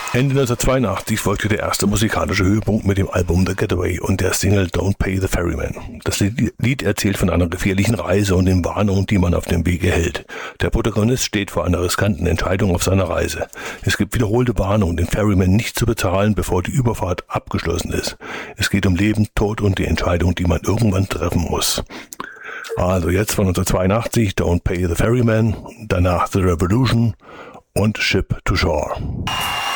Ende 1982 folgte der erste musikalische Höhepunkt mit dem Album The Getaway und der Single Don't Pay the Ferryman. Das Lied erzählt von einer gefährlichen Reise und den Warnungen, die man auf dem Weg erhält. Der Protagonist steht vor einer riskanten Entscheidung auf seiner Reise. Es gibt wiederholte Warnungen, den Ferryman nicht zu bezahlen, bevor die Überfahrt abgeschlossen ist. Es geht um Leben, Tod und die Entscheidung, die man irgendwann treffen muss. Also jetzt von 1982 Don't Pay the Ferryman, danach The Revolution und Ship to Shore.